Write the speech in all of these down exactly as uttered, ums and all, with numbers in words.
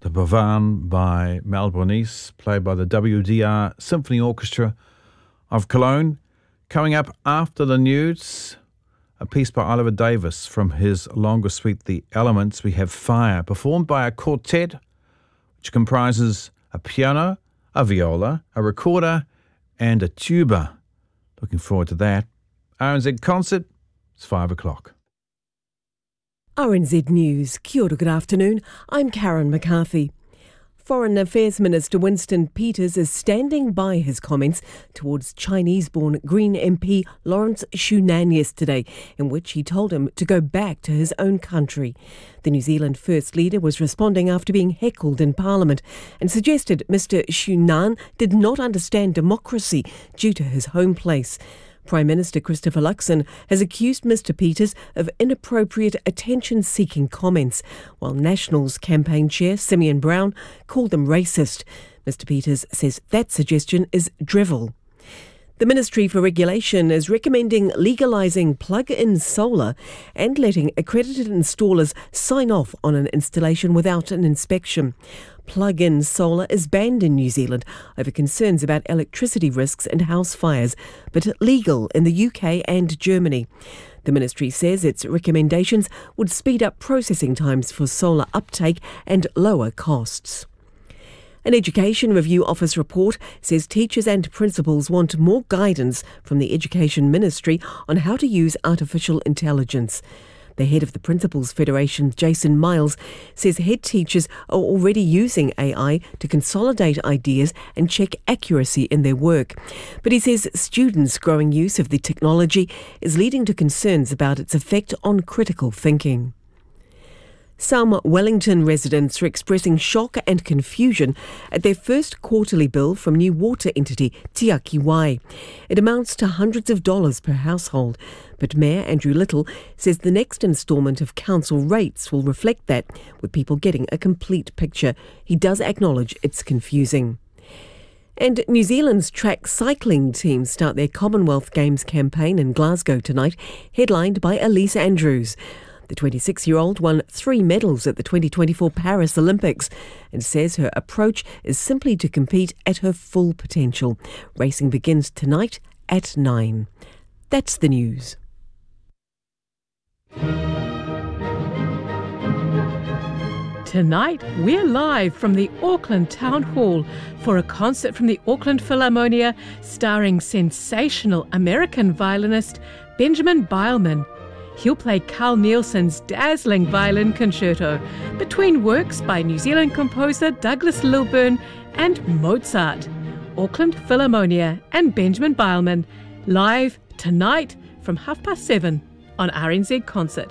the Bavane by Malbronese, played by the W D R Symphony Orchestra of Cologne. Coming up after the news, a piece by Oliver Davis from his longer suite, The Elements. We have Fire, performed by a quartet which comprises a piano, a viola, a recorder and a tuba. Looking forward to that. R N Z Concert, it's five o'clock. R N Z News. Kia ora, good afternoon. I'm Karen McCarthy. Foreign Affairs Minister Winston Peters is standing by his comments towards Chinese-born Green M P Lawrence Shunan yesterday, in which he told him to go back to his own country. The New Zealand First Leader was responding after being heckled in Parliament and suggested Mister Shunan did not understand democracy due to his home place. Prime Minister Christopher Luxon has accused Mister Peters of inappropriate attention-seeking comments, while Nationals campaign chair Simeon Brown called them racist. Mister Peters says that suggestion is drivel. The Ministry for Regulation is recommending legalising plug-in solar and letting accredited installers sign off on an installation without an inspection. Plug-in solar is banned in New Zealand over concerns about electricity risks and house fires, but legal in the U K and Germany. The ministry says its recommendations would speed up processing times for solar uptake and lower costs. An Education Review Office report says teachers and principals want more guidance from the Education Ministry on how to use artificial intelligence. The head of the Principals Federation, Jason Miles, says head teachers are already using A I to consolidate ideas and check accuracy in their work. But he says students' growing use of the technology is leading to concerns about its effect on critical thinking. Some Wellington residents are expressing shock and confusion at their first quarterly bill from new water entity Tiaki Wai. It amounts to hundreds of dollars per household, but Mayor Andrew Little says the next instalment of council rates will reflect that, with people getting a complete picture. He does acknowledge it's confusing. And New Zealand's track cycling team start their Commonwealth Games campaign in Glasgow tonight, headlined by Elise Andrews. The twenty-six-year-old won three medals at the twenty twenty-four Paris Olympics and says her approach is simply to compete at her full potential. Racing begins tonight at nine. That's the news. Tonight, we're live from the Auckland Town Hall for a concert from the Auckland Philharmonia starring sensational American violinist Benjamin Beilman. He'll play Carl Nielsen's dazzling violin concerto between works by New Zealand composer Douglas Lilburn and Mozart. Auckland Philharmonia and Benjamin Beilman, live tonight from half past seven on R N Z Concert.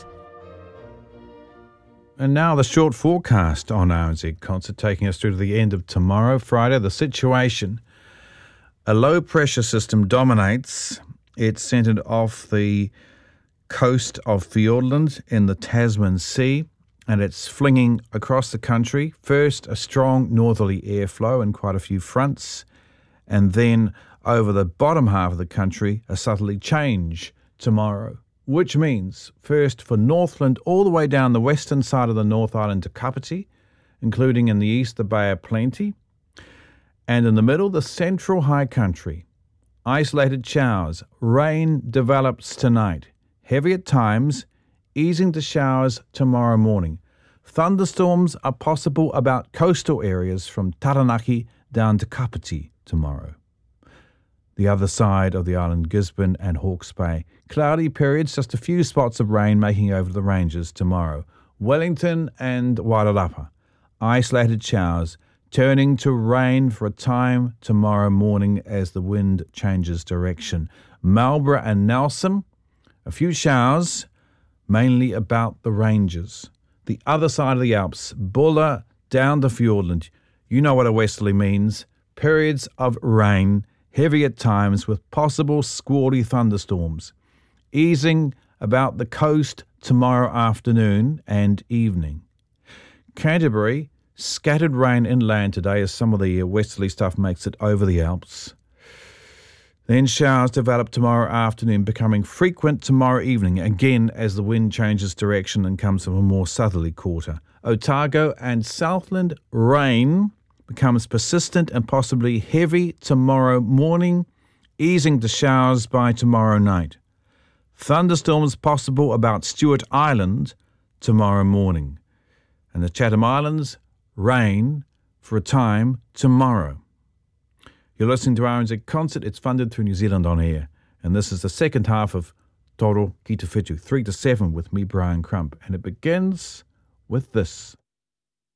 And now the short forecast on R N Z Concert, taking us through to the end of tomorrow, Friday. The situation: a low pressure system dominates. It's centred off the coast of Fiordland in the Tasman Sea, and it's flinging across the country. First, a strong northerly airflow and quite a few fronts, and then over the bottom half of the country, a southerly change tomorrow, which means first for Northland all the way down the western side of the North Island to Kapiti, including in the east the Bay of Plenty, and in the middle the central high country. Isolated showers. Rain develops tonight. Heavy at times, easing to showers tomorrow morning. Thunderstorms are possible about coastal areas from Taranaki down to Kapiti tomorrow. The other side of the island, Gisborne and Hawke's Bay. Cloudy periods, just a few spots of rain making over the ranges tomorrow. Wellington and Wairarapa. Isolated showers, turning to rain for a time tomorrow morning as the wind changes direction. Marlborough and Nelson, a few showers, mainly about the ranges. The other side of the Alps, Buller down to Fiordland. You know what a westerly means. Periods of rain, heavy at times with possible squally thunderstorms. Easing about the coast tomorrow afternoon and evening. Canterbury, scattered rain inland today as some of the westerly stuff makes it over the Alps. Then showers develop tomorrow afternoon, becoming frequent tomorrow evening, again as the wind changes direction and comes from a more southerly quarter. Otago and Southland rain becomes persistent and possibly heavy tomorrow morning, easing to showers by tomorrow night. Thunderstorms possible about Stewart Island tomorrow morning. And the Chatham Islands, rain for a time tomorrow. You're listening to R N Z Concert. It's funded through New Zealand On Air. And this is the second half of Toro Ki Te Whetū, three to seven with me, Brian Crump. And it begins with this.